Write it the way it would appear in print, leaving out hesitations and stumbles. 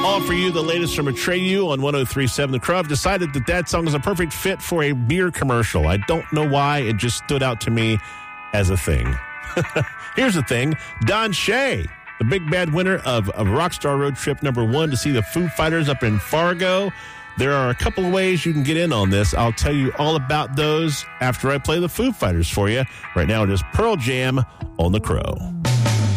All for you, the latest from Atreyu on 103.7 The Crow. I've decided that song is a perfect fit for a beer commercial. I don't know why. It just stood out to me as a thing. Here's the thing. Don Shea, the big bad winner of Rockstar Road Trip #1 to see the Foo Fighters up in Fargo. There are a couple of ways you can get in on this. I'll tell you all about those after I play the Foo Fighters for you. Right now it is Pearl Jam on The Crow.